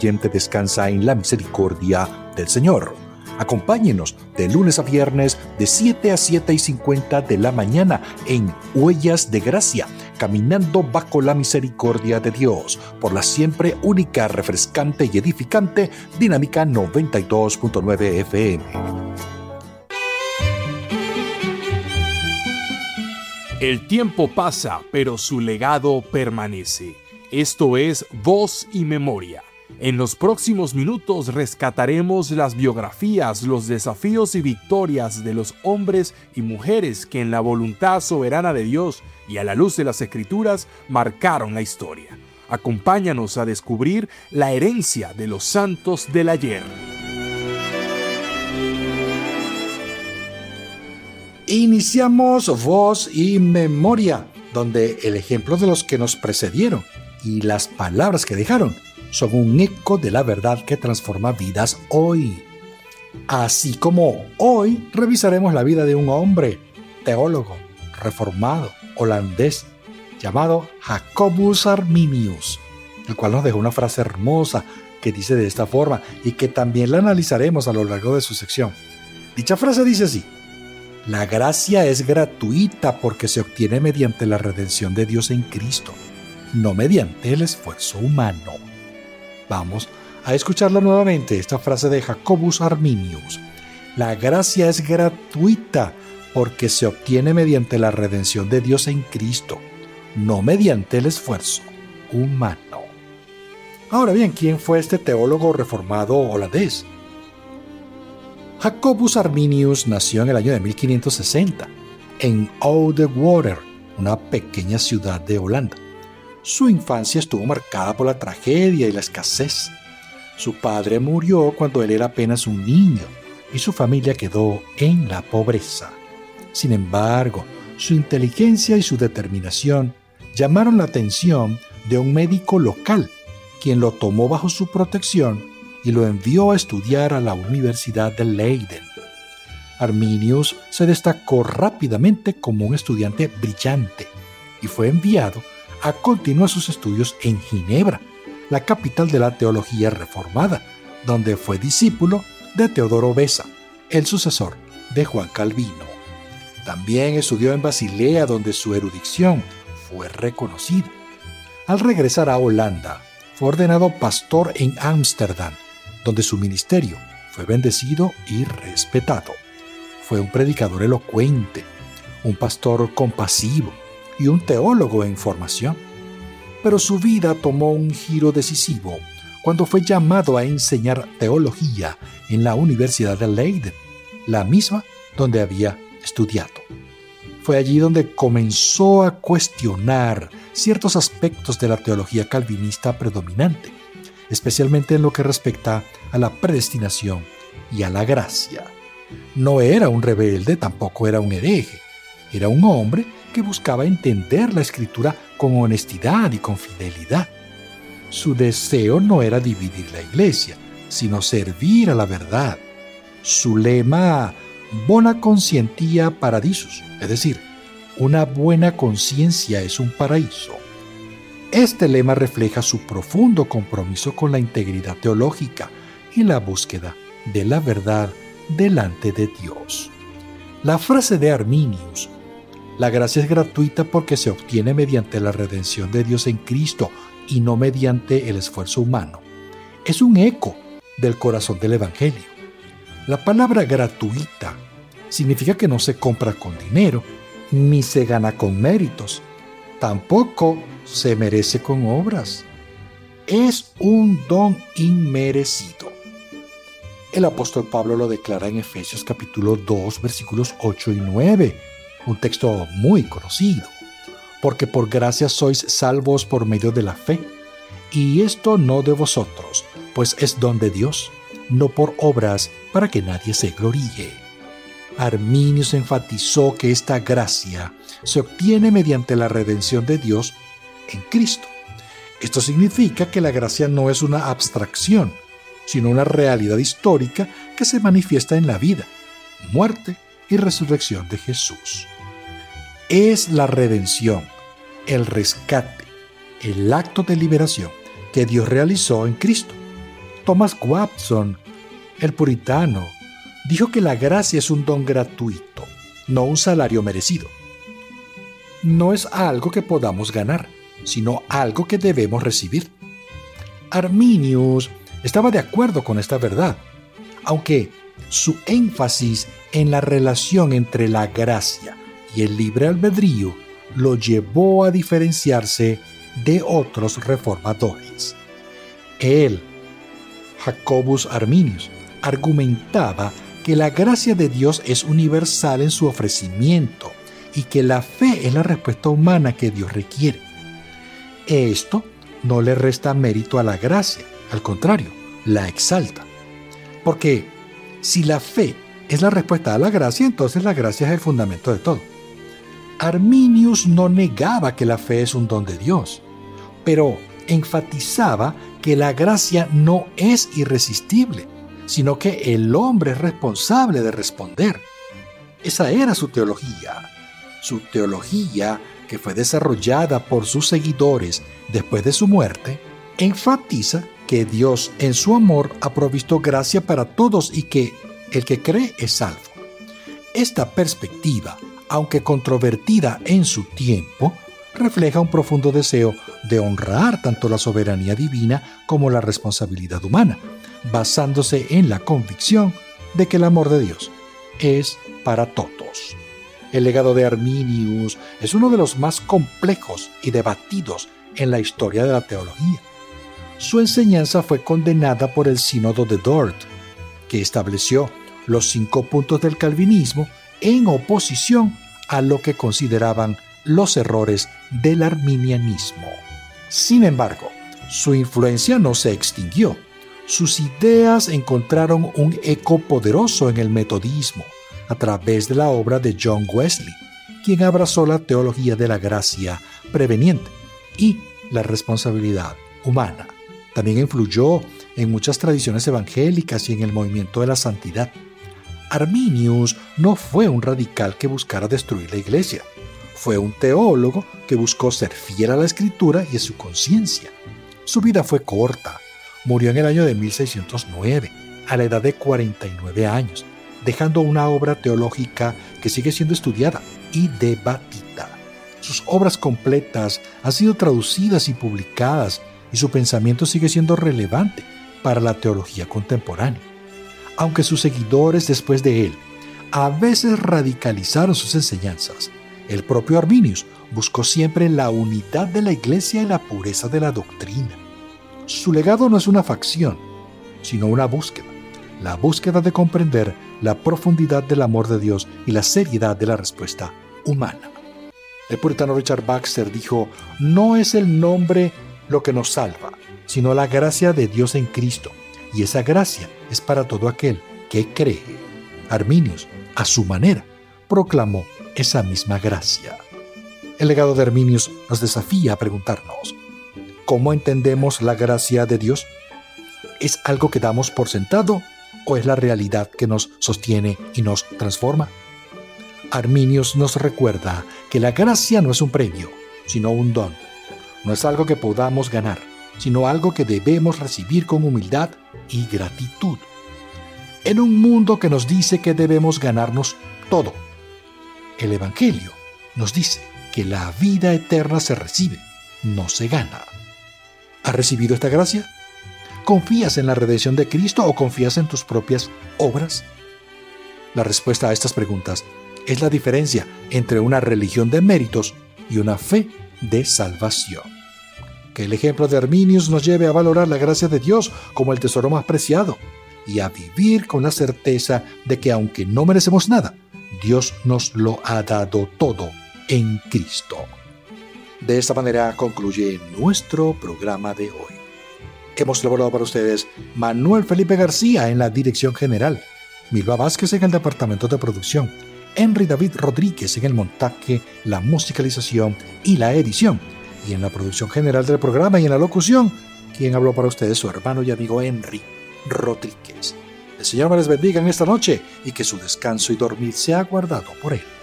creyente descansa en la misericordia del Señor. Acompáñenos de lunes a viernes de 7 a 7:50 de la mañana en Huellas de Gracia, caminando bajo la misericordia de Dios, por la siempre única, refrescante y edificante Dinámica 92.9 FM. El tiempo pasa, pero su legado permanece. Esto es Voz y Memoria. En los próximos minutos rescataremos las biografías, los desafíos y victorias de los hombres y mujeres que en la voluntad soberana de Dios y a la luz de las Escrituras marcaron la historia. Acompáñanos a descubrir la herencia de los santos del ayer. Iniciamos Voz y Memoria, donde el ejemplo de los que nos precedieron y las palabras que dejaron son un eco de la verdad que transforma vidas hoy. Así como hoy revisaremos la vida de un hombre, teólogo, reformado, holandés, llamado Jacobus Arminius, el cual nos dejó una frase hermosa que dice de esta forma y que también la analizaremos a lo largo de su sección. Dicha frase dice así: la gracia es gratuita porque se obtiene mediante la redención de Dios en Cristo, no mediante el esfuerzo humano. Vamos a escucharla nuevamente, esta frase de Jacobus Arminius. La gracia es gratuita porque se obtiene mediante la redención de Dios en Cristo, no mediante el esfuerzo humano. Ahora bien, ¿quién fue este teólogo reformado holandés? Jacobus Arminius nació en el año de 1560 en Oudewater, una pequeña ciudad de Holanda. Su infancia estuvo marcada por la tragedia y la escasez. Su padre murió cuando él era apenas un niño y su familia quedó en la pobreza. Sin embargo, su inteligencia y su determinación llamaron la atención de un médico local, quien lo tomó bajo su protección y lo envió a estudiar a la Universidad de Leiden. Arminius se destacó rápidamente como un estudiante brillante y fue enviado a continuar sus estudios en Ginebra, la capital de la teología reformada, donde fue discípulo de Teodoro Beza, el sucesor de Juan Calvino. También estudió en Basilea, donde su erudición fue reconocida. Al regresar a Holanda, fue ordenado pastor en Ámsterdam, donde su ministerio fue bendecido y respetado. Fue un predicador elocuente, un pastor compasivo y un teólogo en formación. Pero su vida tomó un giro decisivo cuando fue llamado a enseñar teología en la Universidad de Leiden, la misma donde había estudiado. Fue allí donde comenzó a cuestionar ciertos aspectos de la teología calvinista predominante, especialmente en lo que respecta a la predestinación y a la gracia. No era un rebelde, tampoco era un hereje. Era un hombre que buscaba entender la Escritura con honestidad y con fidelidad. Su deseo no era dividir la iglesia, sino servir a la verdad. Su lema, bona conscientia paradisus, es decir, una buena conciencia es un paraíso. Este lema refleja su profundo compromiso con la integridad teológica y la búsqueda de la verdad delante de Dios. La frase de Arminius, la gracia es gratuita porque se obtiene mediante la redención de Dios en Cristo y no mediante el esfuerzo humano, es un eco del corazón del Evangelio. La palabra gratuita significa que no se compra con dinero, ni se gana con méritos, tampoco se merece con obras. Es un don inmerecido. El apóstol Pablo lo declara en Efesios capítulo 2, versículos 8 y 9, un texto muy conocido. Porque por gracia sois salvos por medio de la fe, y esto no de vosotros, pues es don de Dios, no por obras para que nadie se gloríe. Arminius enfatizó que esta gracia se obtiene mediante la redención de Dios en Cristo. Esto significa que la gracia no es una abstracción, sino una realidad histórica que se manifiesta en la vida, muerte y resurrección de Jesús. Es la redención, el rescate, el acto de liberación que Dios realizó en Cristo, Thomas Watson, el puritano, dijo que la gracia es un don gratuito, no un salario merecido. No es algo que podamos ganar, sino algo que debemos recibir. Arminius estaba de acuerdo con esta verdad, aunque su énfasis en la relación entre la gracia y el libre albedrío lo llevó a diferenciarse de otros reformadores. Él, Jacobus Arminius, argumentaba que la gracia de Dios es universal en su ofrecimiento y que la fe es la respuesta humana que Dios requiere. Esto no le resta mérito a la gracia, al contrario, la exalta. Porque si la fe es la respuesta a la gracia, entonces la gracia es el fundamento de todo. Arminius no negaba que la fe es un don de Dios, pero enfatizaba que la gracia no es irresistible, sino que el hombre es responsable de responder. Esa era su teología. Su teología, que fue desarrollada por sus seguidores después de su muerte, enfatiza que Dios en su amor ha provisto gracia para todos y que el que cree es salvo. Esta perspectiva, aunque controvertida en su tiempo, refleja un profundo deseo de honrar tanto la soberanía divina como la responsabilidad humana, basándose en la convicción de que el amor de Dios es para todos. El legado de Arminius es uno de los más complejos y debatidos en la historia de la teología. Su enseñanza fue condenada por el Sínodo de Dort, que estableció los 5 puntos del calvinismo en oposición a lo que consideraban los errores del arminianismo. Sin embargo, su influencia no se extinguió. Sus ideas encontraron un eco poderoso en el metodismo a través de la obra de John Wesley, quien abrazó la teología de la gracia preveniente y la responsabilidad humana. También influyó en muchas tradiciones evangélicas y en el movimiento de la santidad. Arminius no fue un radical que buscara destruir la iglesia. Fue un teólogo que buscó ser fiel a la Escritura y a su conciencia. Su vida fue corta. Murió en el año de 1609, a la edad de 49 años, dejando una obra teológica que sigue siendo estudiada y debatida. Sus obras completas han sido traducidas y publicadas, y su pensamiento sigue siendo relevante para la teología contemporánea. Aunque sus seguidores después de él a veces radicalizaron sus enseñanzas, el propio Arminius buscó siempre la unidad de la Iglesia y la pureza de la doctrina. Su legado no es una facción, sino una búsqueda. La búsqueda de comprender la profundidad del amor de Dios y la seriedad de la respuesta humana. El puritano Richard Baxter dijo: no es el nombre lo que nos salva, sino la gracia de Dios en Cristo, y esa gracia es para todo aquel que cree. Arminius, a su manera, proclamó esa misma gracia. El legado de Arminius nos desafía a preguntarnos: ¿cómo entendemos la gracia de Dios? ¿Es algo que damos por sentado o es la realidad que nos sostiene y nos transforma? Arminius nos recuerda que la gracia no es un premio, sino un don. No es algo que podamos ganar, sino algo que debemos recibir con humildad y gratitud. En un mundo que nos dice que debemos ganarnos todo, el Evangelio nos dice que la vida eterna se recibe, no se gana. ¿Has recibido esta gracia? ¿Confías en la redención de Cristo o confías en tus propias obras? La respuesta a estas preguntas es la diferencia entre una religión de méritos y una fe de salvación. Que el ejemplo de Arminius nos lleve a valorar la gracia de Dios como el tesoro más preciado y a vivir con la certeza de que aunque no merecemos nada, Dios nos lo ha dado todo en Cristo. De esta manera concluye nuestro programa de hoy. Hemos elaborado para ustedes Manuel Felipe García en la dirección general, Milva Vázquez en el departamento de producción, Henry David Rodríguez en el montaje, la musicalización y la edición, y en la producción general del programa y en la locución, quien habló para ustedes su hermano y amigo Henry Rodríguez. El Señor me les bendiga en esta noche y que su descanso y dormir sea guardado por Él.